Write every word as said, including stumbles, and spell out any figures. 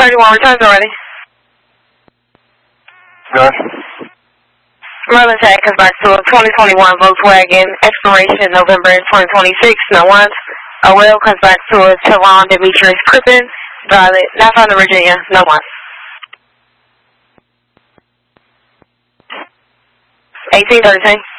thirty-one returns already. Good. Merlin Tag comes back to a twenty twenty-one Volkswagen, expiration November twenty twenty-six, no ones. A Will comes back to a Teron Demetrius Crippen, Violet, Nassau, Virginia, no ones. eighteen thirteen.